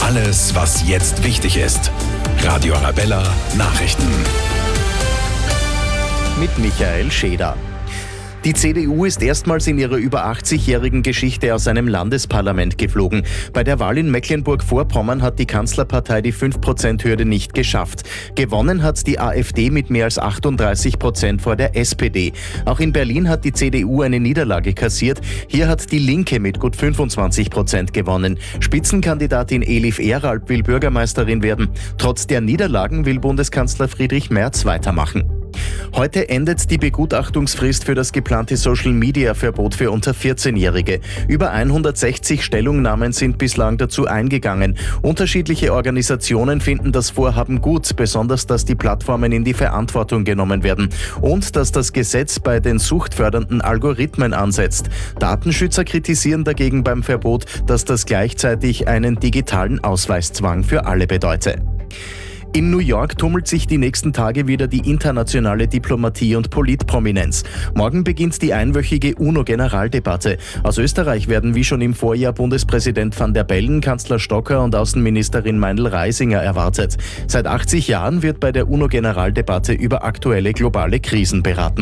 Alles, was jetzt wichtig ist. Radio Arabella Nachrichten. Mit Michael Scheder. Die CDU ist erstmals in ihrer über 80-jährigen Geschichte aus einem Landesparlament geflogen. Bei der Wahl in Mecklenburg-Vorpommern hat die Kanzlerpartei die 5%-Hürde nicht geschafft. Gewonnen hat die AfD mit mehr als 38% vor der SPD. Auch in Berlin hat die CDU eine Niederlage kassiert. Hier hat die Linke mit gut 25% gewonnen. Spitzenkandidatin Elif Eralp will Bürgermeisterin werden. Trotz der Niederlagen will Bundeskanzler Friedrich Merz weitermachen. Heute endet die Begutachtungsfrist für das geplante Social-Media-Verbot für unter 14-Jährige. Über 160 Stellungnahmen sind bislang dazu eingegangen. Unterschiedliche Organisationen finden das Vorhaben gut, besonders dass die Plattformen in die Verantwortung genommen werden und dass das Gesetz bei den suchtfördernden Algorithmen ansetzt. Datenschützer kritisieren dagegen beim Verbot, dass das gleichzeitig einen digitalen Ausweiszwang für alle bedeute. In New York tummelt sich die nächsten Tage wieder die internationale Diplomatie und Politprominenz. Morgen beginnt die einwöchige UNO-Generaldebatte. Aus Österreich werden wie schon im Vorjahr Bundespräsident van der Bellen, Kanzler Stocker und Außenministerin Meindl-Reisinger erwartet. Seit 80 Jahren wird bei der UNO-Generaldebatte über aktuelle globale Krisen beraten.